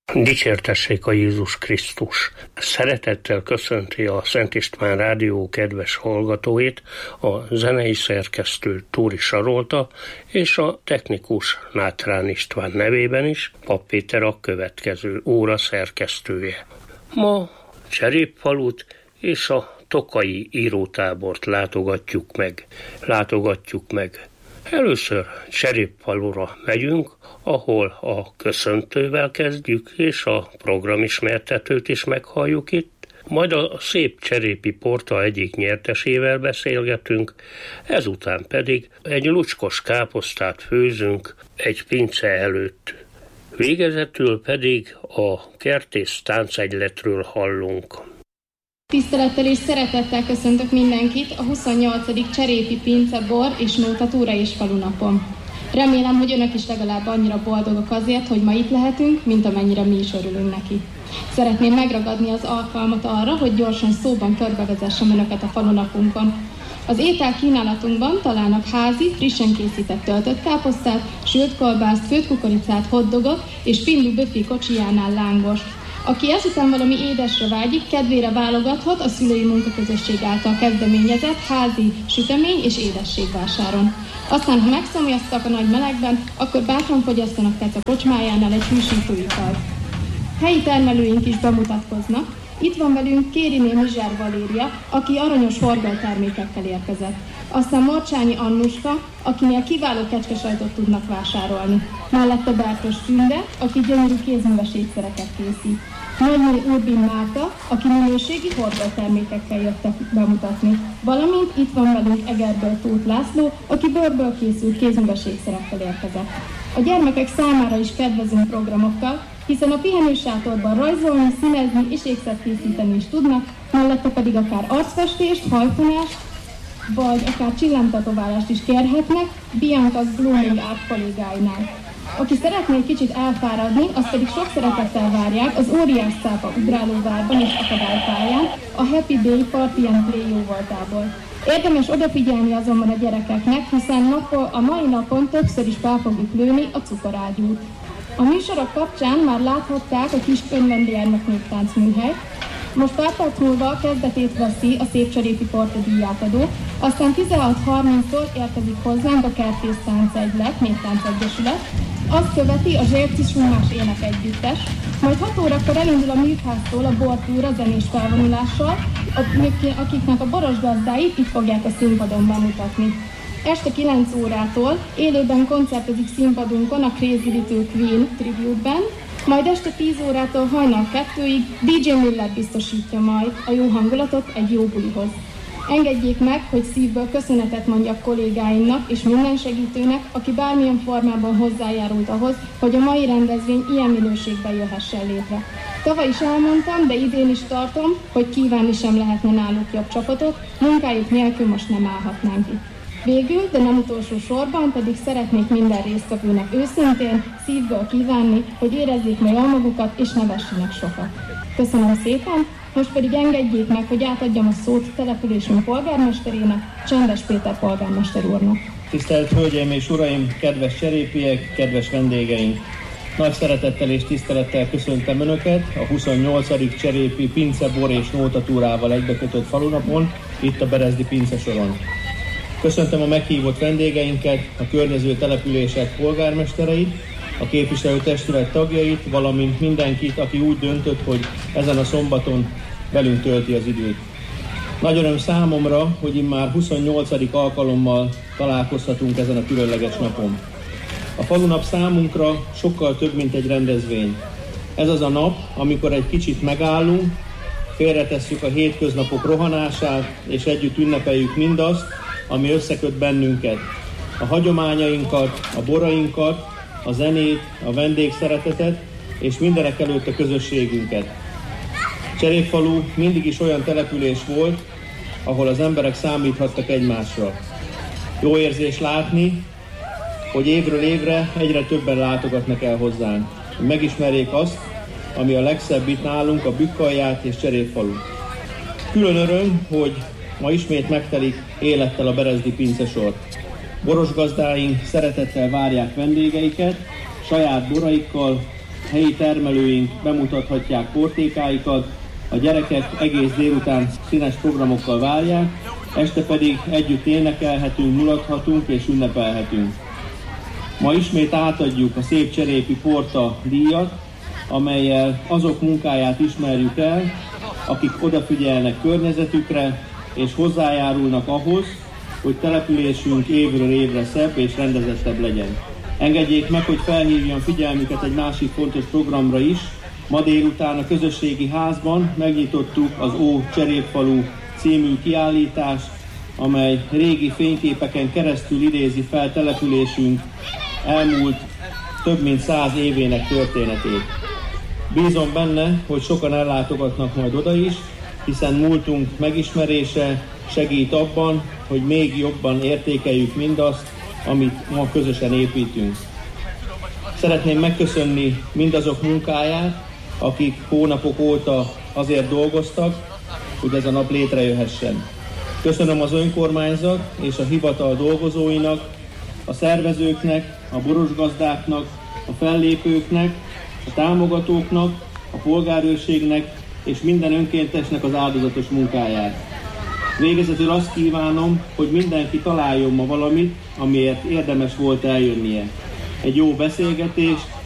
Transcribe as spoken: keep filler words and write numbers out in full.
Dicsértessék a Jézus Krisztus! Szeretettel köszönti a Szent István Rádió kedves hallgatóit a zenei szerkesztő Túri Sarolta és a technikus Nátrán István nevében is Papp Péter a következő óra szerkesztője. Ma Cserépfalut és a Tokaji írótábort látogatjuk meg. Látogatjuk meg. Először Cserépfalura megyünk, ahol a köszöntővel kezdjük, és a programismertetőt is meghalljuk itt. Majd a szép cserépi porta egyik nyertesével beszélgetünk, ezután pedig egy lucskos káposztát főzünk egy pince előtt. Végezetül pedig a kertész táncegyletről hallunk. Tisztelettel és szeretettel köszöntök mindenkit a huszonnyolcadik Cserépi Pince Bor és Nóta Túra és Falunapon. Remélem, hogy önök is legalább annyira boldogok azért, hogy ma itt lehetünk, mint amennyire mi is örülünk neki. Szeretném megragadni az alkalmat arra, hogy gyorsan szóban körbevezessem önöket a falunapunkon. Az étel kínálatunkban találnak házi, frissen készített töltött káposztát, sült kolbászt, főtt kukoricát, hotdogot és pindu büfé kocsijánál lángost. Aki ezután valami édesre vágyik, kedvére válogathat a szülői munkaközösség által kezdeményezett házi sütemény és édességvásáron. Aztán, ha megszomjaztak a nagy melegben, akkor bátran fogyasztanak tetsz a kocsmájánál egy hűsítő italt. Helyi termelőink is bemutatkoznak. Itt van velünk Kériné Mizsár Valéria, aki aranyos horgonytermékekkel érkezett. Aztán Morcsányi Annuska, akinél kiváló kecskesajtot tudnak vásárolni. Mellette Bertos Tünde, aki gyönyörű kézműves ékszereket készít. Nagyné Urbin Márta, aki minőségi horgonytermékekkel jöttek bemutatni. Valamint itt van velünk Egerből Tóth László, aki bőrből készült kézműves ékszerekkel érkezett. A gyermekek számára is kedvezünk programokkal, hiszen a pihenősátorban rajzolni, színezni és ékszert készíteni is tudnak, mellette pedig akár arcfestést, hajfonást, vagy akár csillámtetoválást is kérhetnek Bianca's Blooming Art kollégáinál. Aki szeretné egy kicsit elfáradni, azt pedig sok szeretettel várják az Óriás Cápa ugrálóvárban és akadálypályán a Happy Day Party and Play jóvoltából. Érdemes odafigyelni azonban a gyerekeknek, hiszen napon, a mai napon többször is be fogjuk lőni a cukorágyút. A műsorok kapcsán már láthatták a kis önvendiárnak néptánc műhely. Most pár perc múlva kezdetét veszi a Szép Cserépi Porta díjátadó, aztán tizenhat harminckor érkezik hozzánk a Kertész Táncegylet, Néptánc Egyesület, azt követi a Zsérci Sumás Ének Együttes, majd hat órakor elindul a műháztól a bortúra zenés felvonulással, akiknek a boros gazdáit itt fogják a színpadon bemutatni. Este kilenc órától élőben koncertezik színpadunkon a Crazy Little Queen tribute-ben, majd este tíz órától hajnal kettőig dé dzsé Miller biztosítja majd a jó hangulatot egy jó bulihoz. Engedjék meg, hogy szívből köszönetet mondjak kollégáimnak és minden segítőnek, aki bármilyen formában hozzájárult ahhoz, hogy a mai rendezvény ilyen minőségben jöhessen létre. Tavaly is elmondtam, de idén is tartom, hogy kívánni sem lehetne náluk jobb csapatot, munkájuk nélkül most nem állhatnánk itt. Végül, de nem utolsó sorban pedig szeretnék minden résztvevőnek őszintén, szívből kívánni, hogy érezzék meg jól magukat és ne vessenek sokat. Köszönöm szépen, most pedig engedjék meg, hogy átadjam a szót településünk polgármesterének, Csendes Péter polgármester úrnak. Tisztelt Hölgyeim és Uraim, kedves cserépiek, kedves vendégeink! Nagy szeretettel és tisztelettel köszöntöm Önöket a huszonnyolcadik Cserépi Pince Bor és Nóta Túrával egybekötött falunapon, itt a Berezdi Pince soron. Köszöntöm a meghívott vendégeinket, a környező települések polgármestereit, a képviselőtestület tagjait, valamint mindenkit, aki úgy döntött, hogy ezen a szombaton velünk tölti az időt. Nagy öröm számomra, hogy immár huszonnyolcadik alkalommal találkozhatunk ezen a különleges napon. A falunap számunkra sokkal több, mint egy rendezvény. Ez az a nap, amikor egy kicsit megállunk, félretesszük a hétköznapok rohanását, és együtt ünnepeljük mindazt, ami összeköt bennünket. A hagyományainkat, a borainkat, a zenét, a vendégszeretetet, és mindenek előtt a közösségünket. Cserépfalu mindig is olyan település volt, ahol az emberek számíthattak egymásra. Jó érzés látni, hogy évről évre egyre többen látogatnak el hozzánk, hogy megismerjék azt, ami a legszebb itt nálunk, a Bükkalját és Cserépfalu. Külön öröm, hogy ma ismét megtelik élettel a Berezdi Pince sor. Boros gazdáink szeretettel várják vendégeiket, saját boraikkal, helyi termelőink bemutathatják portékáikat, a gyerekek egész délután színes programokkal várják, este pedig együtt énekelhetünk, mulathatunk és ünnepelhetünk. Ma ismét átadjuk a Szép Cserépi Porta díjat, amellyel azok munkáját ismerjük el, akik odafigyelnek környezetükre és hozzájárulnak ahhoz, hogy településünk évről évre szebb és rendezettebb legyen. Engedjék meg, hogy felhívjam figyelmüket egy másik fontos programra is. Ma délután a közösségi házban megnyitottuk az Ó Cserépfalu című kiállítást, amely régi fényképeken keresztül idézi fel településünk elmúlt több mint száz évének történetét. Bízom benne, hogy sokan ellátogatnak majd oda is, hiszen múltunk megismerése segít abban, hogy még jobban értékeljük mindazt, amit ma közösen építünk. Szeretném megköszönni mindazok munkáját, akik hónapok óta azért dolgoztak, hogy ez a nap létrejöhessen. Köszönöm az önkormányzat és a hivatal dolgozóinak, a szervezőknek, a borosgazdáknak, a fellépőknek, a támogatóknak, a polgárőrségnek és minden önkéntesnek az áldozatos munkáját. Végezetül azt kívánom, hogy mindenki találjon ma valamit, amiért érdemes volt eljönnie. Egy jó beszélgetést,